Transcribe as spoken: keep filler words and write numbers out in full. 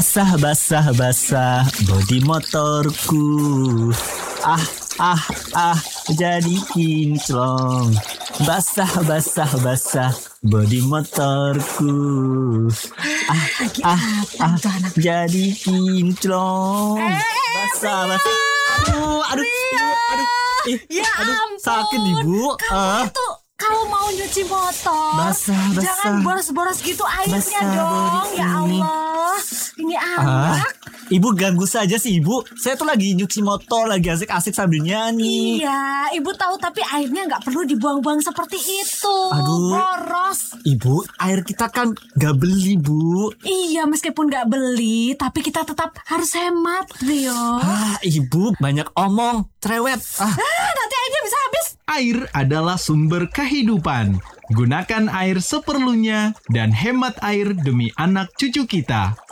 Basah, basah, basah bodi motorku. Ah, ah, ah, jadi kinclong. Basah, basah, basah bodi motorku. Ah, ah, ah, jadi kinclong. Basah, basah. Aduh, aduh, ibu, aduh, ih, Ya aduh, ampun, sakit ibu. Kamu Ah. tuh kalau mau nyuci motor, Basah, basah. jangan boros-boros gitu airnya Basah dong. dari Ya ini. Allah, ini Ah, anak. ibu ganggu saja sih ibu. Saya tuh lagi nyuci motor, lagi asik-asik sambil nyanyi. Iya, ibu tahu tapi airnya nggak perlu dibuang-buang seperti itu. Aduh. Boros. Ibu, air kita kan gak beli, Bu. Iya, meskipun nggak beli, tapi kita tetap harus hemat, Rio. Ah, ibu banyak omong, cerewet. Ah, Ah, nanti airnya bisa habis. Air adalah sumber kehidupan. Gunakan air seperlunya dan hemat air demi anak cucu kita.